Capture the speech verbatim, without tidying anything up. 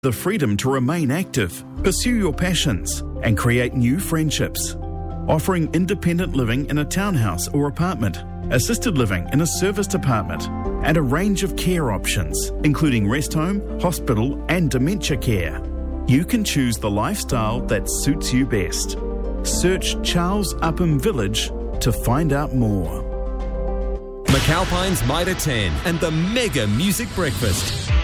The freedom to remain active, pursue your passions, and create new friendships. Offering independent living in a townhouse or apartment, assisted living in a serviced apartment, and a range of care options, including rest home, hospital, and dementia care. You can choose the lifestyle that suits you best. Search Charles Upham Village to find out more. McAlpine's Mitre ten and the Mega Music Breakfast.